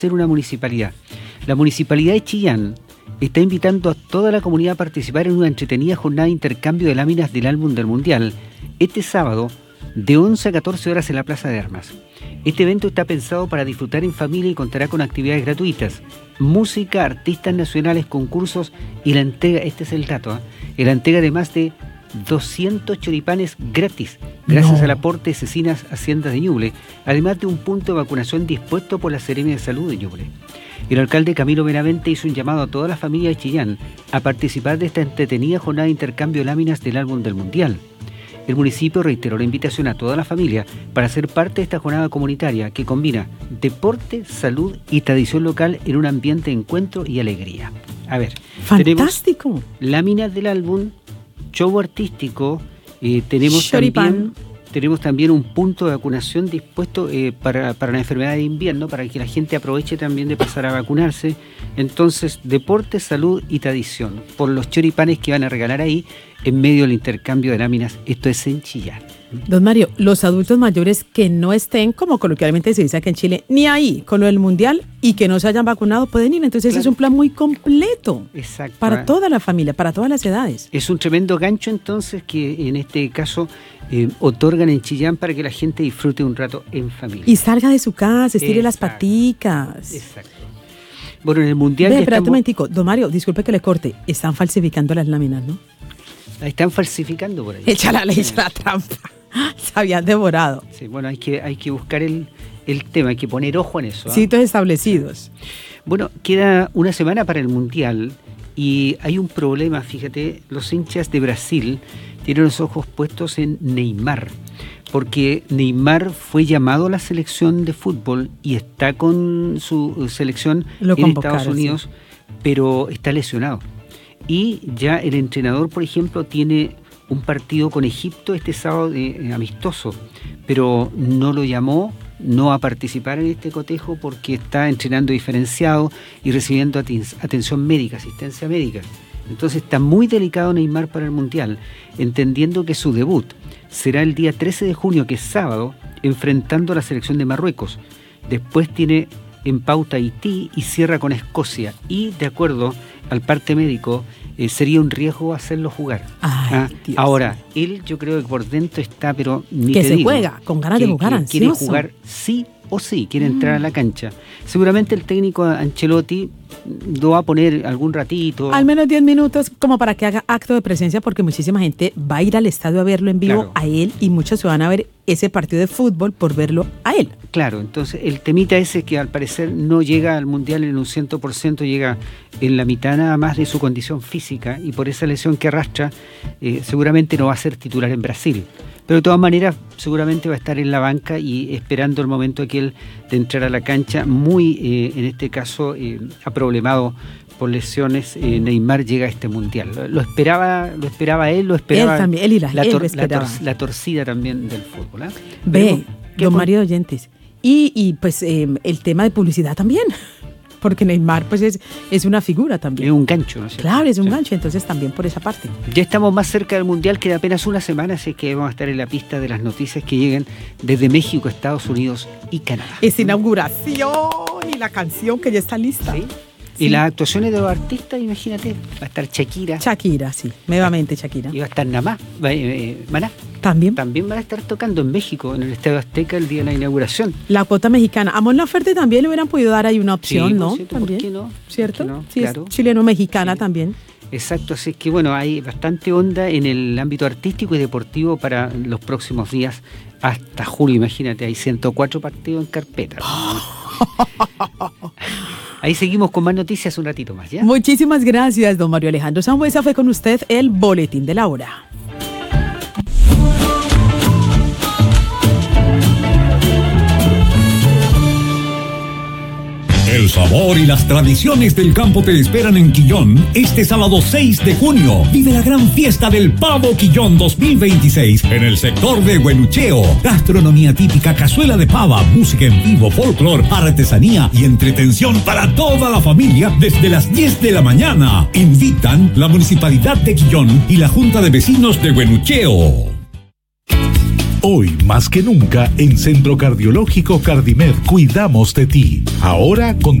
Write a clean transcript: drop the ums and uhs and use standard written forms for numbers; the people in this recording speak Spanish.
ser una municipalidad. La Municipalidad de Chillán está invitando a toda la comunidad a participar en una entretenida jornada de intercambio de láminas del álbum del Mundial este sábado de 11 a 14 horas en la Plaza de Armas. Este evento está pensado para disfrutar en familia y contará con actividades gratuitas, música, artistas nacionales, concursos y la entrega, este es el dato, la entrega de más de 200 choripanes gratis, gracias al aporte de Cecinas Haciendas de Ñuble, además de un punto de vacunación dispuesto por la Seremia de Salud de Ñuble. El alcalde Camilo Benavente hizo un llamado a toda la familia de Chillán a participar de esta entretenida jornada de intercambio de láminas del álbum del Mundial. El municipio reiteró la invitación a toda la familia para ser parte de esta jornada comunitaria que combina deporte, salud y tradición local en un ambiente de encuentro y alegría. A ver, ¡fantástico! Tenemos láminas del álbum, show artístico, tenemos también un punto de vacunación dispuesto para la enfermedad de invierno, para que la gente aproveche también de pasar a vacunarse. Entonces, deporte, salud y tradición, por los choripanes que van a regalar ahí en medio del intercambio de láminas. Esto es en Chillán. Don Mario, los adultos mayores que no estén, como coloquialmente se dice aquí en Chile, ni ahí con lo del Mundial y que no se hayan vacunado pueden ir. Entonces claro, es un plan muy completo. Exacto, para toda la familia, para todas las edades. Es un tremendo gancho entonces que en este caso otorgan en Chillán para que la gente disfrute un rato en familia. Y salga de su casa, estire las paticas. Exacto. Bueno, en el Mundial... Espérate un momentico, don Mario, disculpe que le corte, están falsificando las láminas, ¿no? La están falsificando por ahí. Echa la trampa. Se habían devorado. Sí, bueno, hay que buscar el tema, hay que poner ojo en eso. Sitios establecidos. Bueno, queda una semana para el Mundial y hay un problema, fíjate, los hinchas de Brasil tienen los ojos puestos en Neymar, porque Neymar fue llamado a la selección de fútbol y está con su selección en Estados Unidos, sí, pero está lesionado. Y ya el entrenador, por ejemplo, tiene un partido con Egipto este sábado amistoso, pero no lo llamó, no va a participar en este cotejo porque está entrenando diferenciado y recibiendo atención médica, asistencia médica. Entonces está muy delicado Neymar para el Mundial, entendiendo que su debut será el día 13 de junio, que es sábado, enfrentando a la selección de Marruecos. Después tiene en pauta Haití y cierra con Escocia. Y de acuerdo al parte médico, sería un riesgo hacerlo jugar. Ahora, él yo creo que por dentro está, pero ni que te se digo, juega, con ganas de jugar, ansioso. Quiere jugar sí o sí, quiere entrar a la cancha. Seguramente el técnico Ancelotti lo va a poner algún ratito. Al menos 10 minutos como para que haga acto de presencia, porque muchísima gente va a ir al estadio a verlo en vivo, claro, a él, y muchos se van a ver ese partido de fútbol por verlo a él. Claro, entonces el temita ese que al parecer no llega al Mundial en un 100%, llega en la mitad nada más de su condición física, y por esa lesión que arrastra seguramente no va a ser titular en Brasil. Pero de todas maneras seguramente va a estar en la banca y esperando el momento aquel de entrar a la cancha, muy en este caso aproblemado por lesiones. Neymar llega a este Mundial. Lo esperaba él, lo esperaba él también, él y la torcida también del fútbol. Ve, don Mario de Oyentes. Y pues el tema de publicidad también. Porque Neymar pues es una figura también. Es un gancho, ¿no es cierto? Claro, es un gancho, entonces también por esa parte. Ya estamos más cerca del Mundial, queda apenas una semana, así que vamos a estar en la pista de las noticias que llegan desde México, Estados Unidos y Canadá. Esa inauguración y la canción que ya está lista. ¿Sí? Sí. Y las actuaciones de los artistas, imagínate, va a estar Shakira. Shakira, sí, nuevamente Shakira. Y va a estar Maná. También van a estar tocando en México, en el Estadio Azteca, el día de la inauguración. La cuota mexicana. A Mon Laferte también le hubieran podido dar ahí una opción, sí, ¿no? Cierto, también. ¿por qué no? ¿Cierto? No? Sí, claro. Chileno-mexicana, sí, también. Exacto, así que bueno, hay bastante onda en el ámbito artístico y deportivo para los próximos días hasta julio. Imagínate, hay 104 partidos en carpeta. Ahí seguimos con más noticias un ratito más, ¿ya? Muchísimas gracias, don Mario Alejandro Sambuesa. Fue con usted el Boletín de la Hora. El sabor y las tradiciones del campo te esperan en Quillón este sábado 6 de junio. Vive la gran fiesta del Pavo Quillón 2026 en el sector de Huenucheo. Gastronomía típica, cazuela de pava, música en vivo, folclor, artesanía y entretención para toda la familia desde las 10 de la mañana. Invitan la Municipalidad de Quillón y la Junta de Vecinos de Huenucheo. Hoy, más que nunca, en Centro Cardiológico Cardimed, cuidamos de ti. Ahora con